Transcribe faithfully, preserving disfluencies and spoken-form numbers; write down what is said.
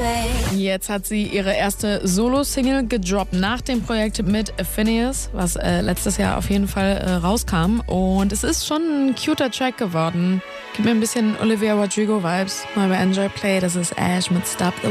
Jetzt hat sie ihre erste Solo-Single gedroppt nach dem Projekt mit Phineas, was äh, letztes Jahr auf jeden Fall äh, rauskam. Und es ist schon ein cuter Track geworden. Gibt mir ein bisschen Olivia Rodrigo-Vibes. Mal bei Enjoy Play, das ist Ash mit Stop the